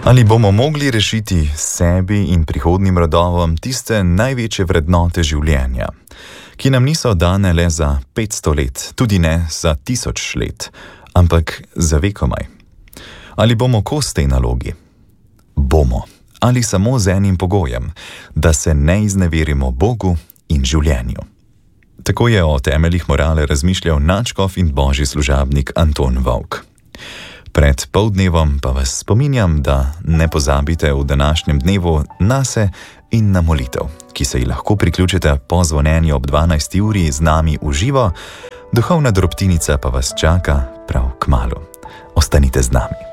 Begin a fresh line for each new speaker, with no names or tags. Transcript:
Ali bomo mogli rešiti sebi in prihodnjim rodovom tiste največje vrednote življenja, ki nam niso dane le za 500 let, tudi ne za 1000 let, ampak za vekomaj? Ali bomo kos tej nalogi? Bomo. Ali samo z enim pogojem, da se ne izneverimo Bogu in življenju. Tako je o temeljih morale razmišljal nadškof in božji služabnik Anton Vovk. Pred poldnevom pa vas spominjam, da ne pozabite v današnjem dnevu nase in na molitev, ki se ji lahko priključite po zvonjenju ob 12. uri z nami v živo, duhovna drobtinica pa vas čaka prav kmalu. Ostanite z nami.